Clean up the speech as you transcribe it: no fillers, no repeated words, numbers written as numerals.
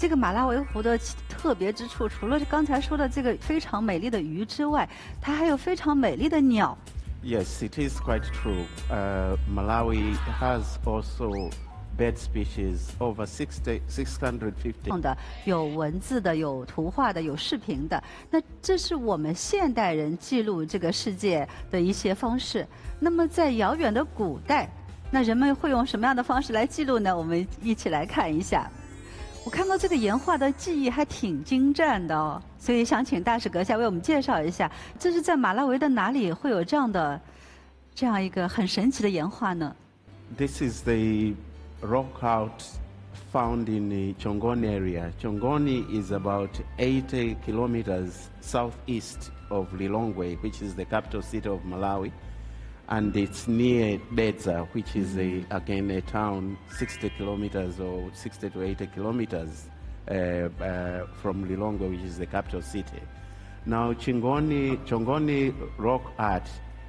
这个马拉维湖的特别之处，除了刚才说的这个非常美丽的鱼之外，它还有非常美丽的鸟。 Yes, it is quite true. Malawi has also bird species over 650. 的有文字的，有图画的，有视频的。那这是我们现代人记录这个世界的一些方式。那么在遥远的古代，那人们会用什么样的方式来记录呢？我们一起来看一下。我看到这个岩画的技艺还挺精湛的哦，所以想请大使阁下为我们介绍一下，这是在马拉维的哪里会有这样一个很神奇的岩画呢？ This is the rock art found in the Chongoni area. Chongoni is about 80 kilometers southeast of Lilongwe, which is the capital city of Malawi. And it's near Dedza, which is again a town 60 kilometers or 60 to 80 kilometers from Lilongwe, which is the capital city. Now, Chongoni rock art